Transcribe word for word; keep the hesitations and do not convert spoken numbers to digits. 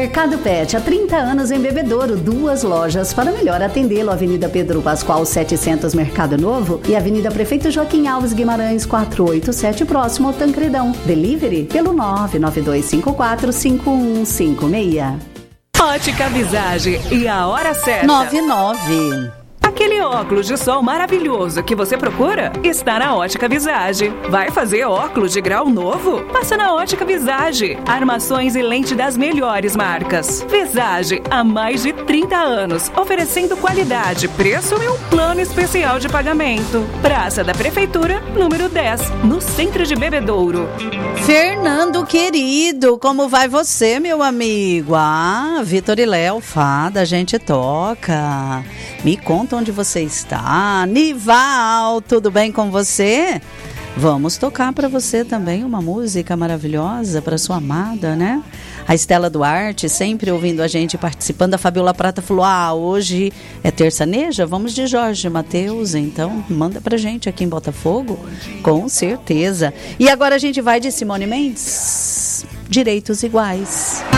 Mercado Pet, há trinta anos em Bebedouro, duas lojas para melhor atendê-lo. Avenida Pedro Pascoal setecentos, Mercado Novo, e Avenida Prefeito Joaquim Alves Guimarães quatrocentos e oitenta e sete, próximo ao Tancredão. Delivery pelo nove nove dois cinco quatro cinco um cinco seis. Ótica Visage e a hora certa. nove nove. Aquele óculos de sol maravilhoso que você procura está na Ótica Visage. Vai fazer óculos de grau novo? Passa na Ótica Visage. Armações e lente das melhores marcas. Visage, há mais de trinta anos, oferecendo qualidade, preço e um plano especial de pagamento. Praça da Prefeitura, número dez, no centro de Bebedouro. Fernando querido, como vai você, meu amigo? Ah, Vitor e Léo, fada, a gente toca. Me conta onde você está. Nival, tudo bem com você? Vamos tocar para você também uma música maravilhosa para sua amada, né? A Estela Duarte, sempre ouvindo a gente, participando. A Fabiola Prata falou, ah, hoje é terçaneja? Vamos de Jorge Mateus, então manda pra gente aqui em Botafogo, com certeza. E agora a gente vai de Simone Mendes, Direitos Iguais.